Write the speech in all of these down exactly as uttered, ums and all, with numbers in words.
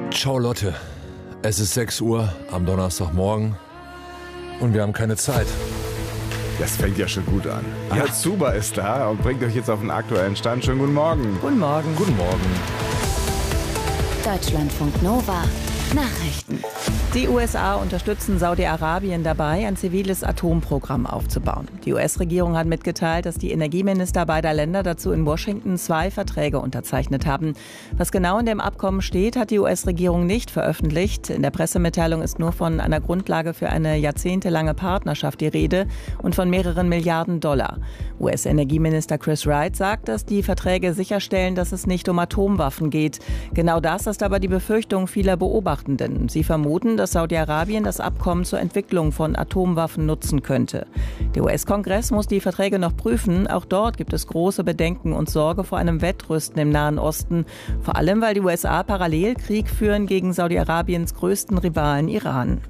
Ciao Lotte, es ist sechs Uhr am Donnerstagmorgen und wir haben keine Zeit. Das fängt ja schon gut an. Ja. Hans Zuber ist da und bringt euch jetzt auf den aktuellen Stand. Schönen guten Morgen. Guten Morgen. Guten Morgen. Deutschlandfunk Nova Nachrichten. Die U S A unterstützen Saudi-Arabien dabei, ein ziviles Atomprogramm aufzubauen. Die U S-Regierung hat mitgeteilt, dass die Energieminister beider Länder dazu in Washington zwei Verträge unterzeichnet haben. Was genau in dem Abkommen steht, hat die U S-Regierung nicht veröffentlicht. In der Pressemitteilung ist nur von einer Grundlage für eine jahrzehntelange Partnerschaft die Rede und von mehreren Milliarden Dollar. U S-Energieminister Chris Wright sagt, dass die Verträge sicherstellen, dass es nicht um Atomwaffen geht. Genau das ist aber die Befürchtung vieler Beobachtenden. Sie vermuten, dass Saudi-Arabien das Abkommen zur Entwicklung von Atomwaffen nutzen könnte. Der U S-Kongress muss die Verträge noch prüfen. Auch dort gibt es große Bedenken und Sorge vor einem Wettrüsten im Nahen Osten. Vor allem, weil die U S A parallel Krieg führen gegen Saudi-Arabiens größten Rivalen Iran.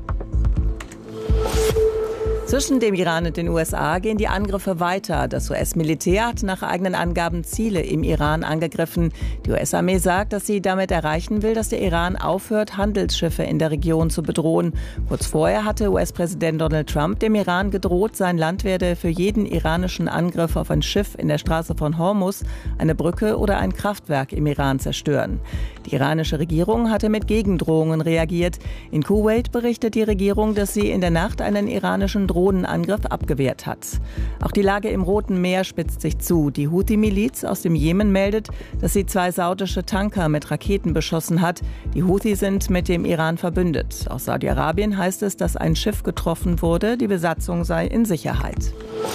Zwischen dem Iran und den U S A gehen die Angriffe weiter. Das U S-Militär hat nach eigenen Angaben Ziele im Iran angegriffen. Die U S-Armee sagt, dass sie damit erreichen will, dass der Iran aufhört, Handelsschiffe in der Region zu bedrohen. Kurz vorher hatte U S-Präsident Donald Trump dem Iran gedroht, sein Land werde für jeden iranischen Angriff auf ein Schiff in der Straße von Hormuz eine Brücke oder ein Kraftwerk im Iran zerstören. Die iranische Regierung hatte mit Gegendrohungen reagiert. In Kuwait berichtet die Regierung, dass sie in der Nacht einen iranischen Drohnenangriff abgewehrt hat. Auch die Lage im Roten Meer spitzt sich zu. Die Houthi-Miliz aus dem Jemen meldet, dass sie zwei saudische Tanker mit Raketen beschossen hat. Die Houthi sind mit dem Iran verbündet. Aus Saudi-Arabien heißt es, dass ein Schiff getroffen wurde. Die Besatzung sei in Sicherheit.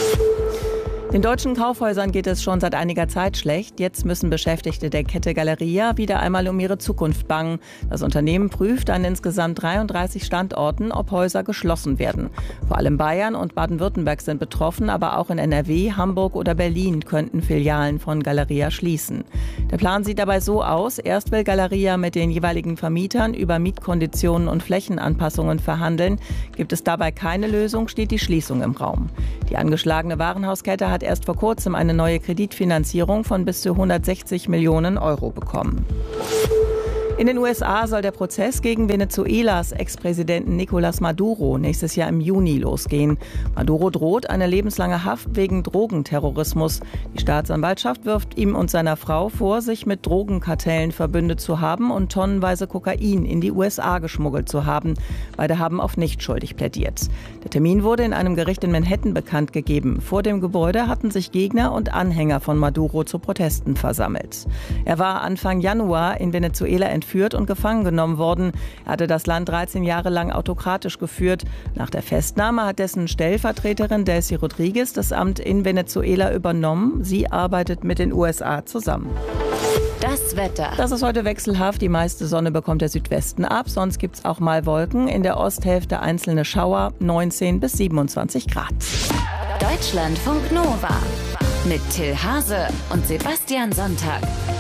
Den deutschen Kaufhäusern geht es schon seit einiger Zeit schlecht. Jetzt müssen Beschäftigte der Kette Galeria wieder einmal um ihre Zukunft bangen. Das Unternehmen prüft an insgesamt dreiunddreißig Standorten, ob Häuser geschlossen werden. Vor allem Bayern und Baden-Württemberg sind betroffen, aber auch in N R W, Hamburg oder Berlin könnten Filialen von Galeria schließen. Der Plan sieht dabei so aus: Erst will Galeria mit den jeweiligen Vermietern über Mietkonditionen und Flächenanpassungen verhandeln. Gibt es dabei keine Lösung, steht die Schließung im Raum. Die angeschlagene Warenhauskette hat erst vor kurzem eine neue Kreditfinanzierung von bis zu hundertsechzig Millionen Euro bekommen. In den U S A soll der Prozess gegen Venezuelas Ex-Präsidenten Nicolás Maduro nächstes Jahr im Juni losgehen. Maduro droht eine lebenslange Haft wegen Drogenterrorismus. Die Staatsanwaltschaft wirft ihm und seiner Frau vor, sich mit Drogenkartellen verbündet zu haben und tonnenweise Kokain in die U S A geschmuggelt zu haben. Beide haben auf nicht schuldig plädiert. Der Termin wurde in einem Gericht in Manhattan bekannt gegeben. Vor dem Gebäude hatten sich Gegner und Anhänger von Maduro zu Protesten versammelt. Er war Anfang Januar in Venezuela entführt und gefangen genommen worden. Er hatte das Land dreizehn Jahre lang autokratisch geführt. Nach der Festnahme hat dessen Stellvertreterin Delcy Rodriguez das Amt in Venezuela übernommen. Sie arbeitet mit den U S A zusammen. Das Wetter. Das ist heute wechselhaft. Die meiste Sonne bekommt der Südwesten ab. Sonst gibt es auch mal Wolken. In der Osthälfte einzelne Schauer. neunzehn bis siebenundzwanzig Grad. Deutschlandfunk Nova mit Till Hase und Sebastian Sonntag.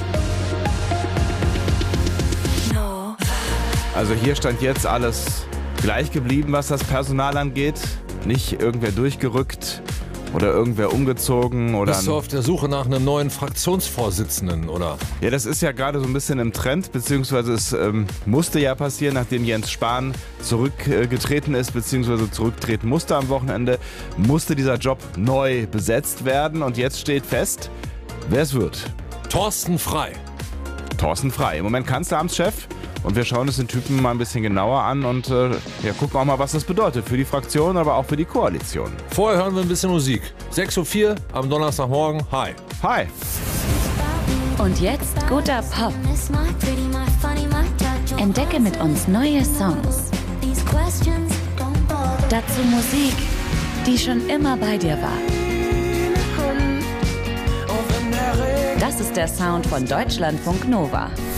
Also hier stand jetzt alles gleich geblieben, was das Personal angeht. Nicht irgendwer durchgerückt oder irgendwer umgezogen. Oder Bist du auf der Suche nach einem neuen Fraktionsvorsitzenden, oder? Ja, das ist ja gerade so ein bisschen im Trend, beziehungsweise es ähm, musste ja passieren, nachdem Jens Spahn zurückgetreten äh, ist, beziehungsweise zurücktreten musste am Wochenende, musste dieser Job neu besetzt werden. Und jetzt steht fest, wer es wird. Thorsten Frei. Thorsten Frei, im Moment Kanzleramtschef. Und wir schauen uns den Typen mal ein bisschen genauer an und äh, ja, gucken auch mal, was das bedeutet für die Fraktion, aber auch für die Koalition. Vorher hören wir ein bisschen Musik. sechs Uhr vier am Donnerstagmorgen. Hi. Hi. Und jetzt guter Pop. Entdecke mit uns neue Songs. Dazu Musik, die schon immer bei dir war. Das ist der Sound von Deutschlandfunk Nova.